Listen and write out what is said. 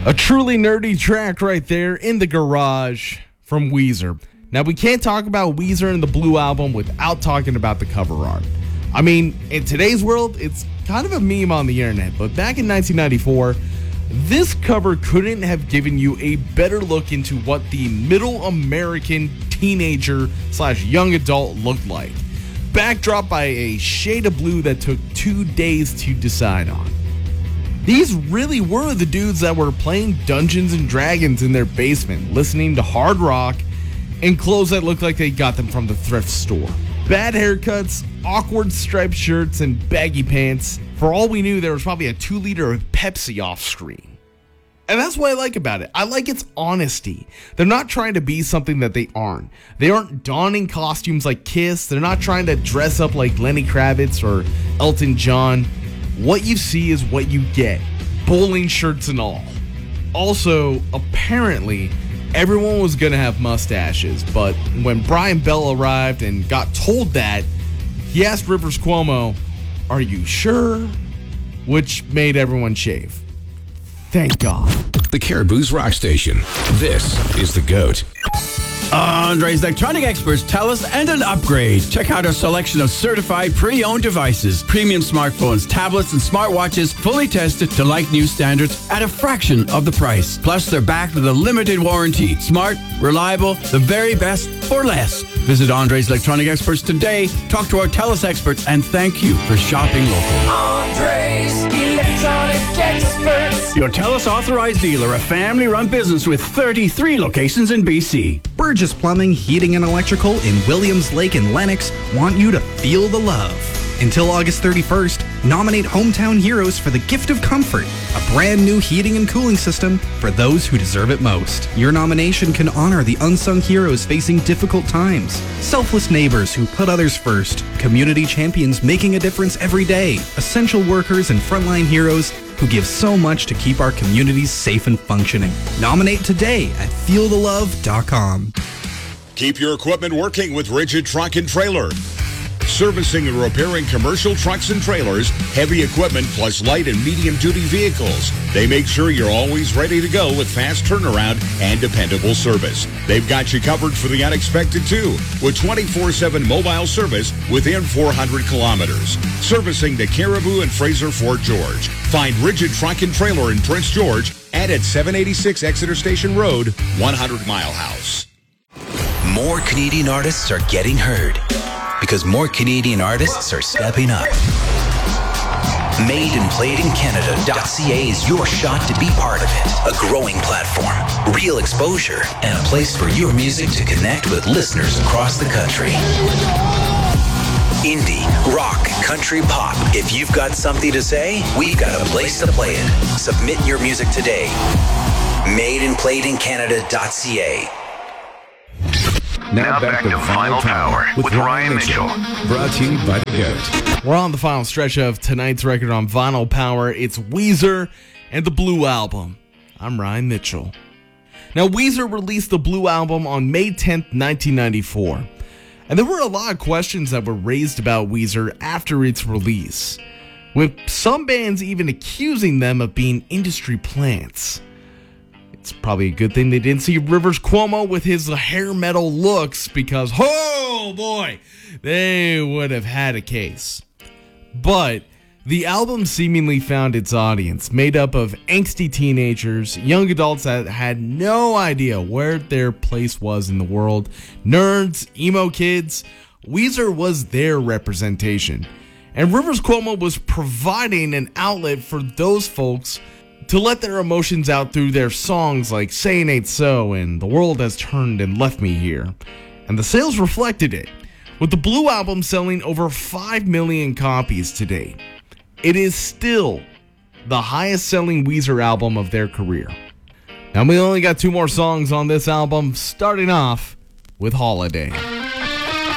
A truly nerdy track right there, In the Garage, from Weezer. Now, we can't talk about Weezer and the Blue Album without talking about the cover art. I mean, in today's world, it's kind of a meme on the internet, but back in 1994, this cover couldn't have given you a better look into what the middle American teenager / young adult looked like. Backdropped by a shade of blue that took 2 days to decide on. These really were the dudes that were playing Dungeons and Dragons in their basement, listening to hard rock, in clothes that looked like they got them from the thrift store. Bad haircuts, awkward striped shirts, and baggy pants. For all we knew, there was probably a 2-liter of Pepsi off screen. And that's what I like about it. I like its honesty. They're not trying to be something that they aren't. They aren't donning costumes like Kiss. They're not trying to dress up like Lenny Kravitz or Elton John. What you see is what you get. Bowling shirts and all. Also, apparently, everyone was going to have mustaches, but when Brian Bell arrived and got told that, he asked Rivers Cuomo, "Are you sure?" Which made everyone shave. Thank God. The Caribou's Rock Station. This is The GOAT. Andre's Electronic Experts tell us and an upgrade. Check out our selection of certified pre-owned devices, premium smartphones, tablets, and smartwatches fully tested to like new standards at a fraction of the price. Plus, they're backed with a limited warranty. Smart, reliable, the very best for less. Visit Andre's Electronic Experts today. Talk to our TELUS experts and thank you for shopping local. Andre's Electronic Experts. Your TELUS authorized dealer, a family-run business with 33 locations in BC. Burgess Plumbing, Heating and Electrical in Williams Lake and Lennox want you to feel the love. Until August 31st, nominate Hometown Heroes for the gift of comfort, a brand new heating and cooling system for those who deserve it most. Your nomination can honor the unsung heroes facing difficult times, selfless neighbors who put others first, community champions making a difference every day, essential workers and frontline heroes who give so much to keep our communities safe and functioning. Nominate today at feelthelove.com. Keep your equipment working with Rigid Truck and Trailer. Servicing and repairing commercial trucks and trailers, heavy equipment, plus light and medium-duty vehicles. They make sure you're always ready to go with fast turnaround and dependable service. They've got you covered for the unexpected, too, with 24/7 mobile service within 400 kilometers. Servicing the Caribou and Fraser Fort George. Find Rigid Truck and Trailer in Prince George and at 786 Exeter Station Road, 100 Mile House. More Canadian artists are getting heard because more Canadian artists are stepping up. MadeandPlayedInCanada.ca is your shot to be part of it. A growing platform, real exposure, and a place for your music to connect with listeners across the country. Indie, rock, country, pop. If you've got something to say, we've got a place to play it. Submit your music today. MadeandPlayedInCanada.ca. Now back to Final Power with Ryan Mitchell. Brought to you by The GOAT. We're on the final stretch of tonight's record on Vinyl Power. It's Weezer and the Blue Album. I'm Ryan Mitchell. Now, Weezer released the Blue Album on May 10th, 1994. And there were a lot of questions that were raised about Weezer after its release, with some bands even accusing them of being industry plants. It's probably a good thing they didn't see Rivers Cuomo with his hair metal looks because, oh boy, they would have had a case. But the album seemingly found its audience, made up of angsty teenagers, young adults that had no idea where their place was in the world, nerds, emo kids. Weezer was their representation. And Rivers Cuomo was providing an outlet for those folks to let their emotions out through their songs like Saying Ain't So and The World Has Turned and Left Me Here. And the sales reflected it, with the Blue Album selling over 5 million copies to date. It is still the highest selling Weezer album of their career. Now we only got 2 more songs on this album, starting off with Holiday.